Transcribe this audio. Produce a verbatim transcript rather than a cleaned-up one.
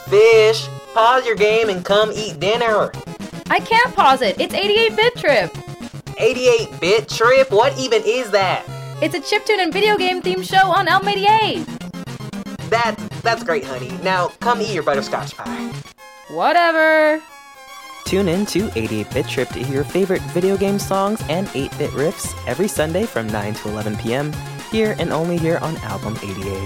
Fish, pause your game and come eat dinner. I can't pause it. It's eighty-eight bit Trip. eighty-eight bit Trip? What even is that? It's a chiptune and video game themed show on Elm eighty-eight. That, that's great, honey. Now, come eat your butterscotch pie. Whatever. Tune in to eighty-eight bit Trip to hear your favorite video game songs and eight bit riffs every Sunday from nine to eleven p.m. here and only here on Album eighty-eight.